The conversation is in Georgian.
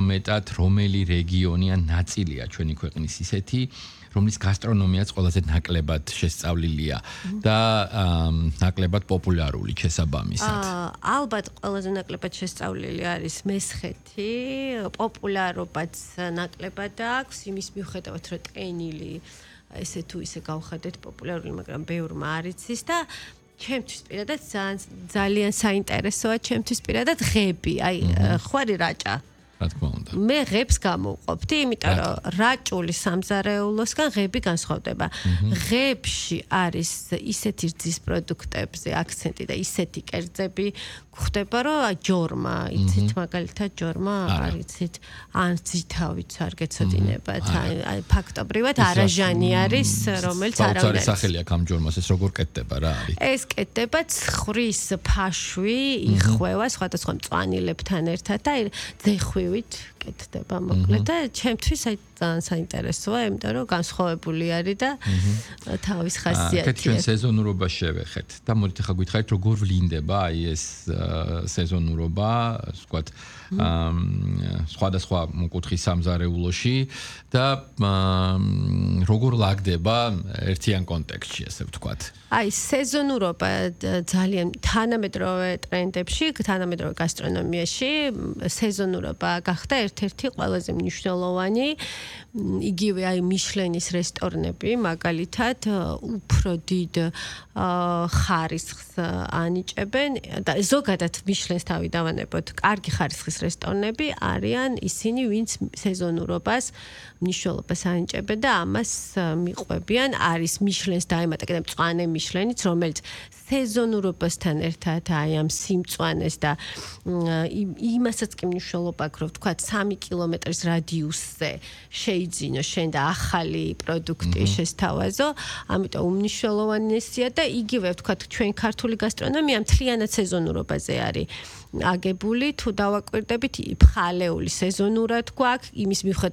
მეტად რომელი რეგიონი ან ნაწილია ჩვენი ქვეყნის ისეთი რომლის გასტრონომიაც ყველაზე ნაკლებად შესწავლილია და ნაკლებად პოპულარული შესაბამისად. ალბათ ყველაზე ნაკლებად შესწავლილი არის მესხეთი, პოპულარობაც ნაკლებად აქვს, იმის მიუხედავად რომ ტკენილი ესე თუ ისე გავხედეთ პოპულარული, მაგრამ ბევრმა არ იცის და ჩემთვის პირადად ძალიან საინტერესოა ჩემთვის პირადად ღები, აი ხვარი რაჭა. რა თქმა უნდა. მე ღებს გამოვყოფდი, იმიტომ რომ რაჭული სამზარეულოსგან ღები განსხვავდება. ღებში არის ისეთი რძის პროდუქტებზე აქცენტი და ისეთი კერძები გვხდება, რომ ჯორმა, იცით მაგალითად ჯორმა, არ იცით, ან ძითავიც არ გეცოდინებათ, აი ფაქტობრივად არაჟანი არის, რომელიც არავინ არის. სახელი აქვს ამ ჯორმას, ეს როგორ კეთდება რა არის? ეს კეთდება ცხრის ფაშვი, იხვევა სხვადასხვა მწვანილებთან ერთად და ძეხვივით კეთდება მოკლედ და ჩემთვის აი ძალიან საინტერესოა, იმიტომ რომ განსხვავებული არის და თავის ხასიათი. აქეთ ჩვენ სეზონურობას შევეხეთ და მოდით ახლა გითხარით როგორ ვლინდება აი ეს სეზონურობა, ასე ვთქვათ, სხვადასხვა კუთხის სამზარეულოში და როგორ ლაგდება ერთიან კონტექსტში, ასე ვთქვათ. აი სეზონურობა ძალიან თანამედროვე ტრენდებში, თანამედროვე გასტრონომიაში სეზონურობა გახდა ერთ-ერთი ყველაზე მნიშვნელოვანი იგივე აი მიშლენის რესტორნები მაგალითად უფრო დიდ ხარისხს ანიჭებენ და ზოგადად მიშლენს თავი დავანებოთ კარგი ხარისხის რესტორნები არიან ისინი ვინც სეზონურობას მნიშვნელობას ანიჭებენ და ამას მიყვებიან არის მიშლენს დაემატა კიდე მწვანე მიშლენიც რომელიც სეზონურობასთან ერთად აი ამ სიმწვანეს და იმასაც კი მნიშვნელობა აქვს რომ ვთქვათ 3 კილომეტრის რადიუსზე შეიძინო შენ და ახალი პროდუქტი შესთავაზო ამიტომ უმნიშვნელოვანესია და იგივე ვთქვათ ჩვენ ქართული გასტრონომია მთლიანად სეზონურობაზე არის აგებული თუ დავაკვირდებით ფხალეული სეზონურად გვაქვს იმის მიხედვით